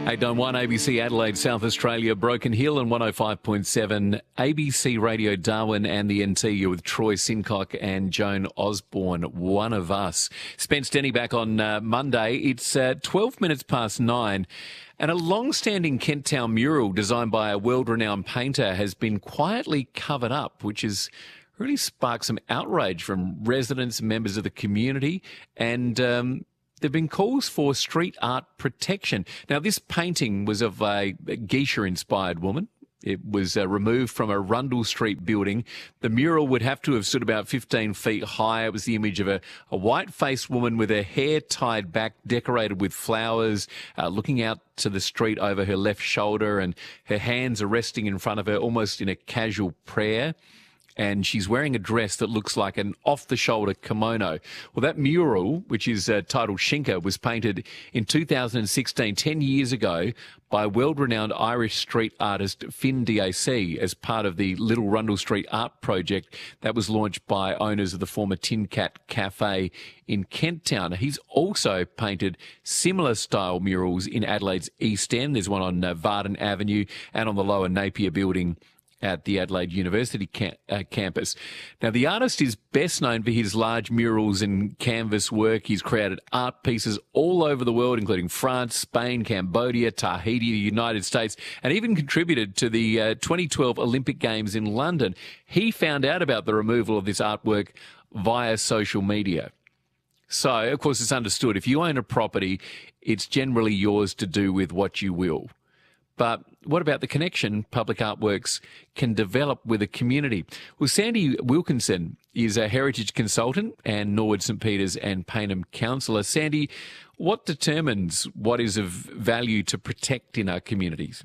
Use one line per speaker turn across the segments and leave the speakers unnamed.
891 ABC Adelaide, South Australia, Broken Hill and 105.7 ABC Radio Darwin and the NT. You're with Troy Sincock and Joan Osborne, one of us. Spence Denny back on Monday. It's 12 minutes past 9 and a long-standing Kent Town mural designed by a world-renowned painter has been quietly covered up, which has really sparked some outrage from residents and members of the community, and there have been calls for street art protection. Now, this painting was of a geisha-inspired woman. It was removed from a Rundle Street building. The mural would have to have stood about 15 feet high. It was the image of a white-faced woman with her hair tied back, decorated with flowers, looking out to the street over her left shoulder, and her hands are resting in front of her almost in a casual prayer. And she's wearing a dress that looks like an off-the-shoulder kimono. Well, that mural, which is titled Shinka, was painted in 2016, 10 years ago, by world-renowned Irish street artist Finn DAC as part of the Little Rundle Street Art Project that was launched by owners of the former Tin Cat Cafe in Kent Town. He's also painted similar style murals in Adelaide's East End. There's one on Varden Avenue and on the Lower Napier building at the Adelaide University campus. Now, the artist is best known for his large murals and canvas work. He's created art pieces all over the world, including France, Spain, Cambodia, Tahiti, the United States, and even contributed to the 2012 Olympic Games in London. He found out about the removal of this artwork via social media. So, of course, it's understood if you own a property, it's generally yours to do with what you will. But what about the connection public artworks can develop with a community? Well, Sandy Wilkinson is a heritage consultant and Norwood St Peters and Payneham councillor. Sandy, what determines what is of value to protect in our communities?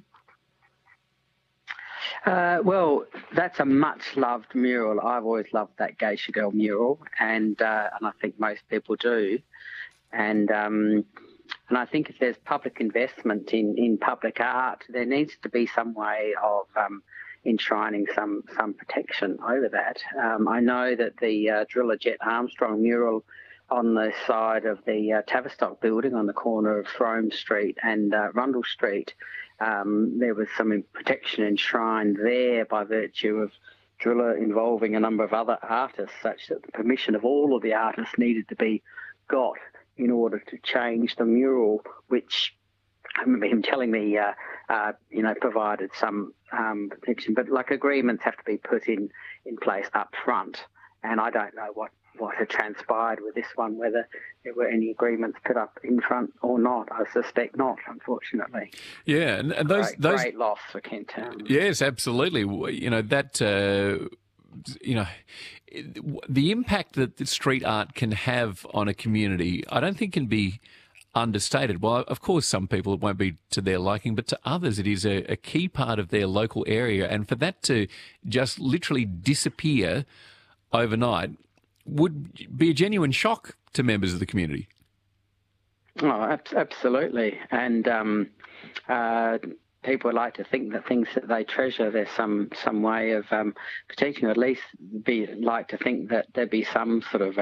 Well, that's a much-loved mural. I've always loved that Geisha Girl mural, and I think most people do. And I think if there's public investment in public art, there needs to be some way of enshrining some protection over that. I know that the driller Jet Armstrong mural on the side of the Tavistock building on the corner of Frome Street and Rundle Street, there was some protection enshrined there by virtue of driller involving a number of other artists, such that the permission of all of the artists needed to be got in order to change the mural, which I remember him telling me, provided some protection. But like agreements have to be put in place up front, and I don't know what had transpired with this one, whether there were any agreements put up in front or not. I suspect not, unfortunately.
Yeah, and those
great loss for Kent Town.
Yes, absolutely. You know that. The impact that the street art can have on a community, I don't think can be understated. Well, of course, some people it won't be to their liking, but to others it is a key part of their local area. And for that to just literally disappear overnight would be a genuine shock to members of the community.
Oh, absolutely. And people would like to think that things that they treasure, there's some way of protecting, or at least like to think that there'd be some sort of,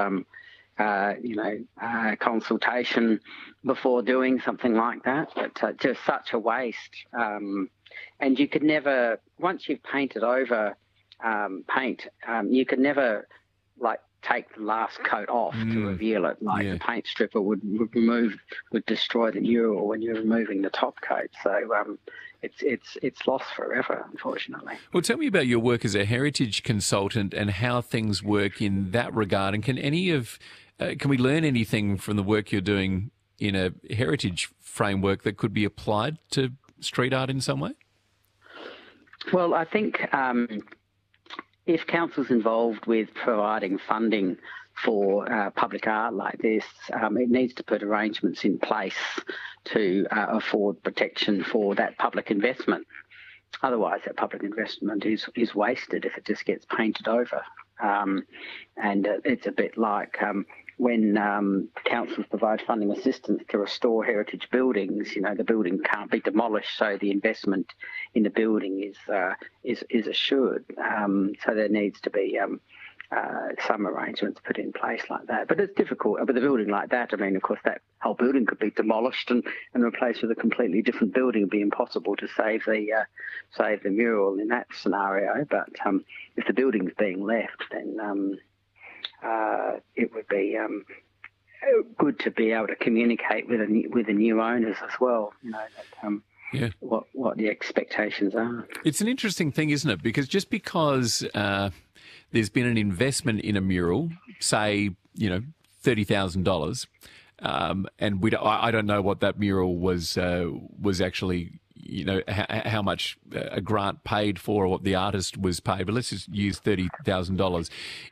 consultation before doing something like that. But just such a waste. And you could never, once you've painted over paint, you could never, take the last coat off to reveal it. The paint stripper would destroy the mural when you're removing the top coat. So it's lost forever, unfortunately.
Well, tell me about your work as a heritage consultant and how things work in that regard. And can we learn anything from the work you're doing in a heritage framework that could be applied to street art in some way?
Well, I think if council's involved with providing funding for public art like this, it needs to put arrangements in place to afford protection for that public investment. Otherwise, that public investment is wasted if it just gets painted over. And it's a bit like when councils provide funding assistance to restore heritage buildings. The building can't be demolished, so the investment in the building is assured. So there needs to be some arrangements put in place like that. But it's difficult. With a building like that, I mean, of course, that whole building could be demolished and replaced with a completely different building. It would be impossible to save the mural in that scenario. But if the building's being left, then it would be good to be able to communicate with the new owners as well. You know, that, what the expectations are.
It's an interesting thing, isn't it? Because just because there's been an investment in a mural, say, $30,000, and I don't know what that mural was actually, how much a grant paid for or what the artist was paid, but let's just use $30,000.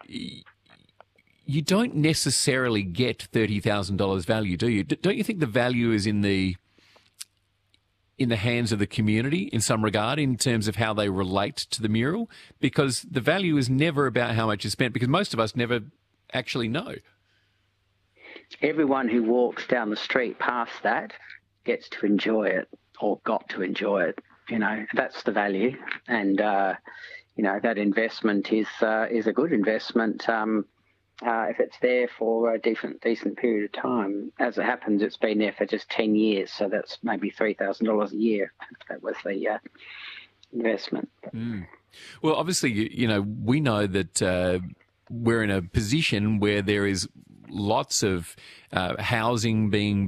You don't necessarily get $30,000 value, do you? Don't you think the value is in the hands of the community in some regard in terms of how they relate to the mural? Because the value is never about how much is spent, because most of us never actually know.
Everyone who walks down the street past that gets to enjoy it or got to enjoy it. That's the value. And, that investment is a good investment if it's there for a decent period of time. As it happens, it's been there for just 10 years, so that's maybe $3,000 a year. That was the investment.
Mm. Well, obviously, we know that we're in a position where there is lots of housing being